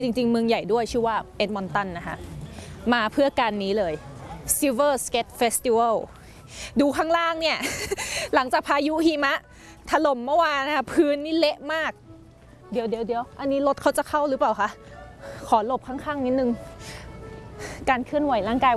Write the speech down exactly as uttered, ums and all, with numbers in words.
จริงๆเมืองใหญ่ด้วยชื่อว่าเอ็ดมอนตันนะคะมาเพื่อการนี้เลย Silver Skate Festival ดูข้างล่างเนี่ย หลังจากพายุหิมะถล่มเมื่อวานนะคะพื้นนี่เละมากเดี๋ยวเดี๋ยวเดี๋ยวอันนี้รถเขาจะเข้าหรือเปล่าคะขอหลบข้างๆนิดนึงการเคลื่อนไหวร่างกาย